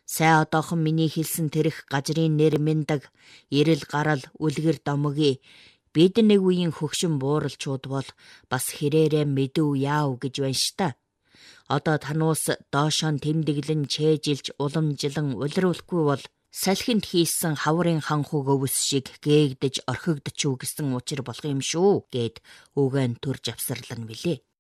Сайн одоохон миний хэлсэн тэрх гажрын нэр мэндэг, эрэл гарал, үлгэр домги. Бид нэг үеийн хөгшин бууралчуд бол бас хэрээрээ мэдв яав гэж байна ш та. Одоо тануус доошон тэмдэглэн чэжилж уламжлан улируулахгүй бол салхинд хийсэн хаврын ханхуг өвс шиг гээгдэж орхигдчихв гэсэн учир болох юм шүү гэд үгэн төрж авсарлан билээ.